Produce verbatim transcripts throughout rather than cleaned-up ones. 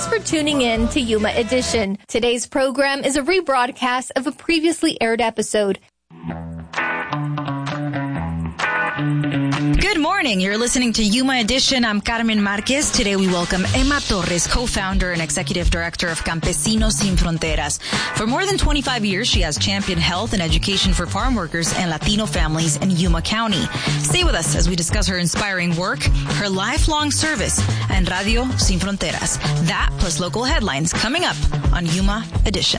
Thanks for tuning in to Yuma Edition. Today's program is a rebroadcast of a previously aired episode. Good morning. You're listening to Yuma Edition. I'm Carmen Marquez. Today we welcome Emma Torres, co-founder and executive director of Campesinos Sin Fronteras. For more than twenty-five years, she has championed health and education for farm workers and Latino families in Yuma County. Stay with us as we discuss her inspiring work, her lifelong service, and Radio Sin Fronteras. That plus local headlines coming up on Yuma Edition.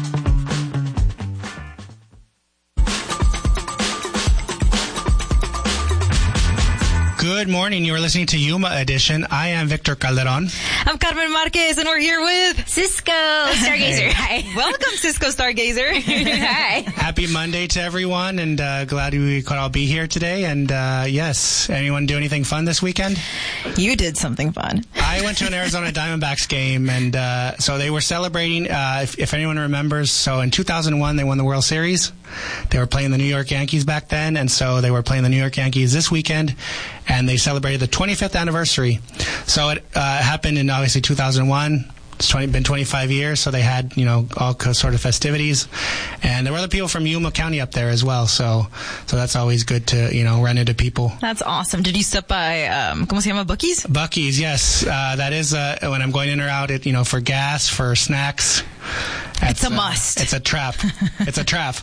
Good morning. You are listening to Yuma Edition. I am Victor Calderon. I'm Carmen Marquez, and we're here with Cisco Stargazer. Hi. Welcome, Cisco Stargazer. Hi. Happy Monday to everyone, and uh, glad we could all be here today. And uh, yes, anyone do anything fun this weekend? You did something fun. I went to an Arizona Diamondbacks game, and uh, so they were celebrating, uh, if, if anyone remembers, so in two thousand one, they won the World Series. They were playing the New York Yankees back then, and so they were playing the New York Yankees this weekend, and they celebrated the twenty-fifth anniversary. So it uh, happened in obviously two thousand one. It's twenty, been twenty-five years, so they had, you know, all sort of festivities. And there were other people from Yuma County up there as well, so so that's always good to, you know, run into people. That's awesome. Did you stop by, um, ¿cómo se llama, Buc-ee's? Buc-ee's, yes. Uh, that is, uh, when I'm going in or out, it, you know, for gas, for snacks. It's a must. Uh, it's a trap. It's a trap.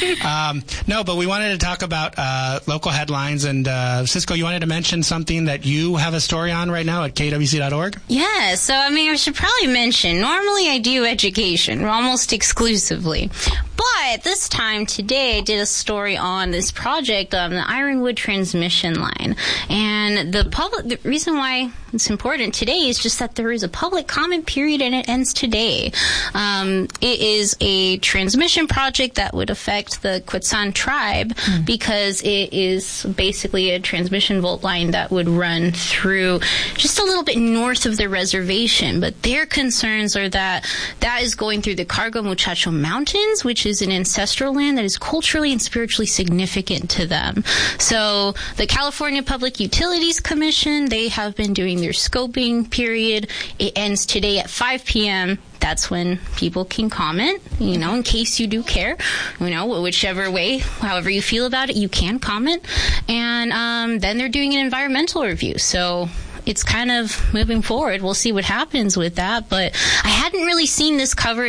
Um, no, but we wanted to talk about uh, local headlines. And uh, Cisco, you wanted to mention something that you have a story on right now at K W C dot org? Yeah, so I mean, I should probably mention, normally I do education, almost exclusively. But this time, today, I did a story on this project on the Ironwood transmission line. And the public, the reason why it's important today is just that there is a public comment period and it ends today. Um, it is a transmission project that would affect the Quetzan tribe mm. because it is basically a transmission volt line that would run through just a little bit north of the reservation. But their concerns are that that is going through the Cargo Muchacho Mountains, which is an ancestral land that is culturally and spiritually significant to them. So the California Public Utilities Commission, they have been doing their scoping period. It ends today at five p.m. That's when people can comment, you know, in case you do care, you know, whichever way, however you feel about it, you can comment. And um, then they're doing an environmental review. So it's kind of moving forward. We'll see what happens with that. But I hadn't really seen this covered